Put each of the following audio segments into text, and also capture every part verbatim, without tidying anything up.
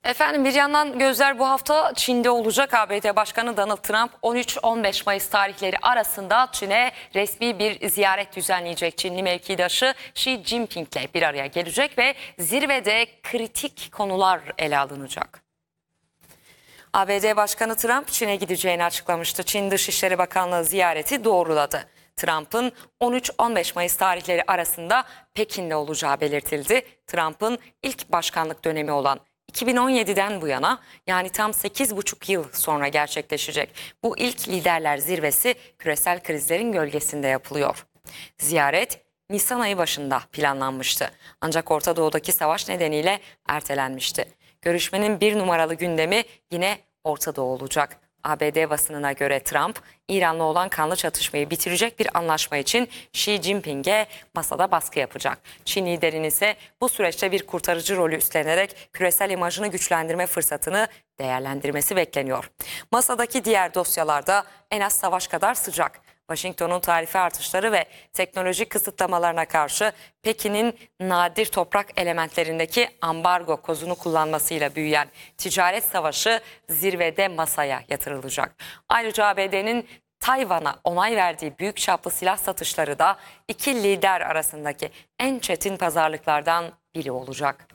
Efendim bir yandan gözler bu hafta Çin'de olacak. A B D Başkanı Donald Trump on üç on beş Mayıs tarihleri arasında Çin'e resmi bir ziyaret düzenleyecek. Çinli mevkidaşı Xi Jinping ile bir araya gelecek ve zirvede kritik konular ele alınacak. A B D Başkanı Trump Çin'e gideceğini açıklamıştı. Çin Dışişleri Bakanlığı ziyareti doğruladı. Trump'ın on üç on beş Mayıs tarihleri arasında Pekin'de olacağı belirtildi. Trump'ın ilk başkanlık dönemi olan iki bin on yediden bu yana, yani tam sekiz buçuk yıl sonra gerçekleşecek bu ilk liderler zirvesi küresel krizlerin gölgesinde yapılıyor. Ziyaret Nisan ayı başında planlanmıştı. Ancak Orta Doğu'daki savaş nedeniyle ertelenmişti. Görüşmenin bir numaralı gündemi yine Orta Doğu olacak. A B D basınına göre Trump, İran'la olan kanlı çatışmayı bitirecek bir anlaşma için Xi Jinping'e masada baskı yapacak. Çin liderinin ise bu süreçte bir kurtarıcı rolü üstlenerek küresel imajını güçlendirme fırsatını değerlendirmesi bekleniyor. Masadaki diğer dosyalarda en az savaş kadar sıcak. Washington'un tarife artışları ve teknolojik kısıtlamalarına karşı Pekin'in nadir toprak elementlerindeki ambargo kozunu kullanmasıyla büyüyen ticaret savaşı zirvede masaya yatırılacak. Ayrıca A B D'nin Tayvan'a onay verdiği büyük çaplı silah satışları da iki lider arasındaki en çetin pazarlıklardan biri olacak.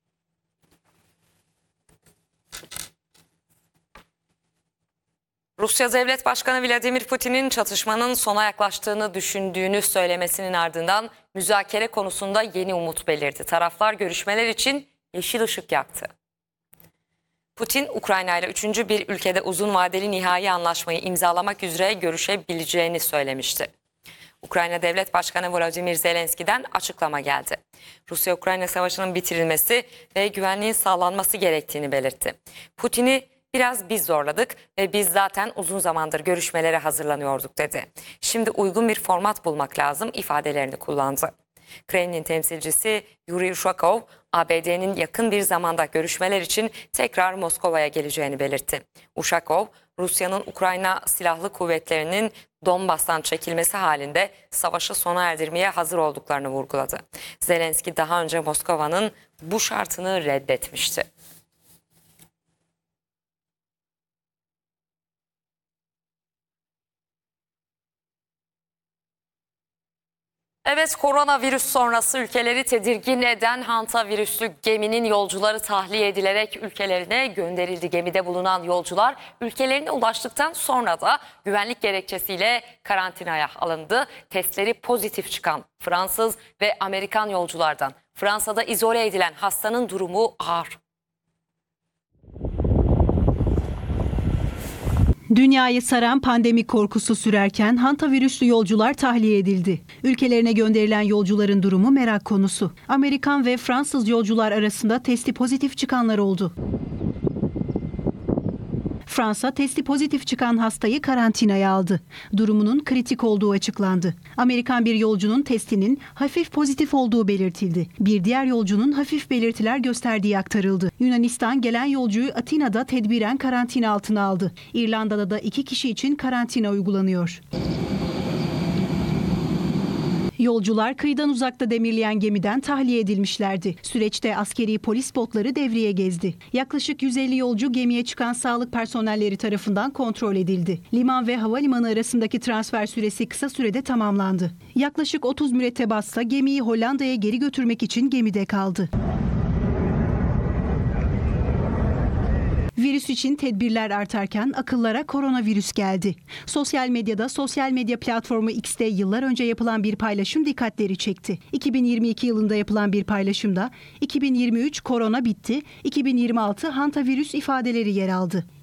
Rusya Devlet Başkanı Vladimir Putin'in çatışmanın sona yaklaştığını düşündüğünü söylemesinin ardından müzakere konusunda yeni umut belirdi. Taraflar görüşmeler için yeşil ışık yaktı. Putin, Ukrayna ile üçüncü bir ülkede uzun vadeli nihai anlaşmayı imzalamak üzere görüşebileceğini söylemişti. Ukrayna Devlet Başkanı Volodymyr Zelenski'den açıklama geldi. Rusya-Ukrayna savaşının bitirilmesi ve güvenliğin sağlanması gerektiğini belirtti. Putin'i biraz biz zorladık ve biz zaten uzun zamandır görüşmelere hazırlanıyorduk dedi. Şimdi uygun bir format bulmak lazım ifadelerini kullandı. Kremlin temsilcisi Yuri Ushakov, A B D'nin yakın bir zamanda görüşmeler için tekrar Moskova'ya geleceğini belirtti. Ushakov, Rusya'nın Ukrayna Silahlı Kuvvetleri'nin Donbas'tan çekilmesi halinde savaşı sona erdirmeye hazır olduklarını vurguladı. Zelenski daha önce Moskova'nın bu şartını reddetmişti. Evet, koronavirüs sonrası ülkeleri tedirgin eden hantavirüslü geminin yolcuları tahliye edilerek ülkelerine gönderildi. Gemide bulunan yolcular ülkelerine ulaştıktan sonra da güvenlik gerekçesiyle karantinaya alındı. Testleri pozitif çıkan Fransız ve Amerikan yolculardan Fransa'da izole edilen hastanın durumu ağır. Dünyayı saran pandemi korkusu sürerken hantavirüslü yolcular tahliye edildi. Ülkelerine gönderilen yolcuların durumu merak konusu. Amerikan ve Fransız yolcular arasında testi pozitif çıkanlar oldu. Fransa testi pozitif çıkan hastayı karantinaya aldı. Durumunun kritik olduğu açıklandı. Amerikan bir yolcunun testinin hafif pozitif olduğu belirtildi. Bir diğer yolcunun hafif belirtiler gösterdiği aktarıldı. Yunanistan gelen yolcuyu Atina'da tedbiren karantina altına aldı. İrlanda'da da iki kişi için karantina uygulanıyor. Yolcular kıyıdan uzakta demirleyen gemiden tahliye edilmişlerdi. Süreçte askeri polis botları devreye gezdi. Yaklaşık yüz elli yolcu gemiye çıkan sağlık personelleri tarafından kontrol edildi. Liman ve havalimanı arasındaki transfer süresi kısa sürede tamamlandı. Yaklaşık otuz mürettebatsa gemiyi Hollanda'ya geri götürmek için gemide kaldı. Virüs için tedbirler artarken akıllara koronavirüs geldi. Sosyal medyada sosyal medya platformu X'te yıllar önce yapılan bir paylaşım dikkatleri çekti. iki bin yirmi iki yılında yapılan bir paylaşımda iki bin yirmi üç korona bitti, iki bin yirmi altı hantavirüs ifadeleri yer aldı.